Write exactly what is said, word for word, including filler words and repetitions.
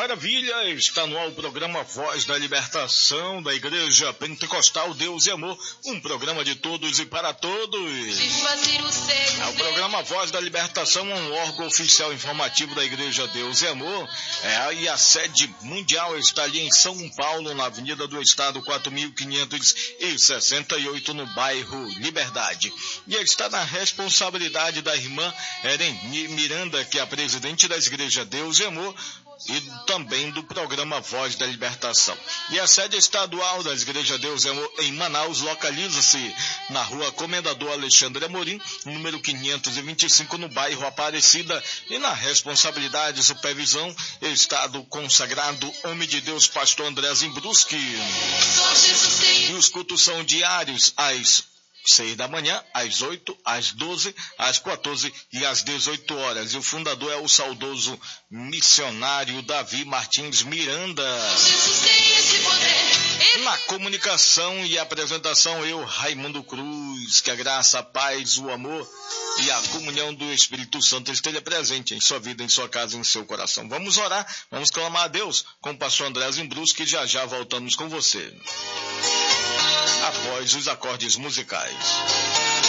maravilha! Está no ar o programa Voz da Libertação da Igreja Pentecostal Deus e Amor, um programa de todos e para todos. É o programa Voz da Libertação, um órgão oficial informativo da Igreja Deus e Amor. É, e a sede mundial está ali em São Paulo, na Avenida do Estado, quatro mil quinhentos e sessenta e oito, no bairro Liberdade. E está na responsabilidade da irmã Ereni Miranda, que é a presidente da Igreja Deus e Amor, e também do programa Voz da Libertação. E a sede estadual da Igreja Deus e Amor em Manaus localiza-se na rua Comendador Alexandre Amorim, número quinhentos e vinte e cinco, no bairro Aparecida, e na responsabilidade e supervisão está do consagrado homem de Deus, pastor André Zimbruski. E os cultos são diários às seis da manhã, às oito, às doze, às quatorze e às dezoito horas. E o fundador é o saudoso missionário Davi Martins Miranda. Na comunicação e apresentação, eu, Raimundo Cruz. Que a graça, a paz, o amor e a comunhão do Espírito Santo esteja presente em sua vida, em sua casa, em seu coração. Vamos orar, vamos clamar a Deus com o pastor André Zimbruski, que já já voltamos com você após os acordes musicais.